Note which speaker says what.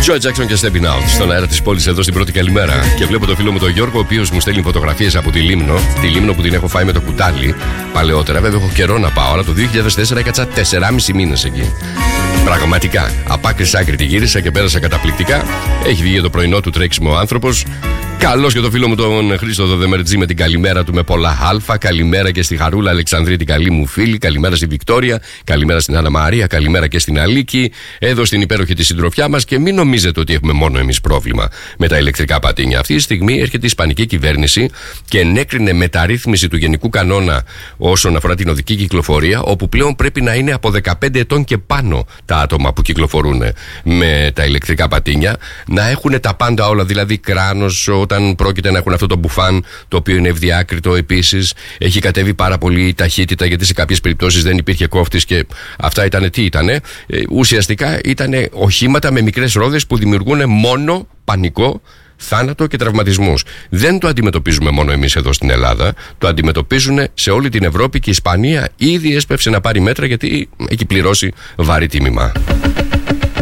Speaker 1: Joe Jackson και Stepping Out στον αέρα της πόλης εδώ στην πρώτη καλημέρα. Και βλέπω το φίλο μου τον Γιώργο, ο οποίος μου στέλνει φωτογραφίες από τη Λίμνο. Τη Λίμνο που την έχω φάει με το κουτάλι παλαιότερα. Βέβαια, έχω καιρό να πάω, αλλά το 2004 έκατσα 4,5 μήνες εκεί. Πραγματικά, απ' άκρη σ' άκρη τη γύρισα και πέρασα καταπληκτικά. Έχει βγει για το πρωινό του τρέξιμο ο άνθρωπος. Καλώς και το φίλο μου τον Χρήστο Δεμερτζή με την καλημέρα του με πολλά αλφα. Καλημέρα και στη Χαρούλα Αλεξανδρή, την καλή μου φίλη. Καλημέρα στη Βικτόρια. Καλημέρα στην Άννα Μαρία. Καλημέρα και στην Αλίκη. Εδώ στην υπέροχη τη συντροφιά μας. Και μην νομίζετε ότι έχουμε μόνο εμείς πρόβλημα με τα ηλεκτρικά πατίνια. Αυτή τη στιγμή έρχεται η Ισπανική κυβέρνηση και ενέκρινε μεταρρύθμιση του γενικού κανόνα όσον αφορά την οδική κυκλοφορία, όπου πλέον πρέπει να είναι από 15 ετών και πάνω τα άτομα που κυκλοφορούν με τα ηλεκτρικά πατίνια, να έχουν τα πάντα όλα, δηλαδή κράνος όταν πρόκειται να έχουν αυτό το μπουφάν, το οποίο είναι ευδιάκριτο. Επίσης, έχει κατέβει πάρα πολύ η ταχύτητα, γιατί σε κάποιες περιπτώσεις δεν υπήρχε κόφτης και αυτά ήταν τι ήτανε. Ουσιαστικά ήταν οχήματα με μικρές ρόδες που δημιουργούν μόνο πανικό, θάνατο και τραυματισμούς. Δεν το αντιμετωπίζουμε μόνο εμείς εδώ στην Ελλάδα, το αντιμετωπίζουν σε όλη την Ευρώπη και η Ισπανία ήδη έσπευσε να πάρει μέτρα γιατί έχει πληρώσει βαρύ τίμημα.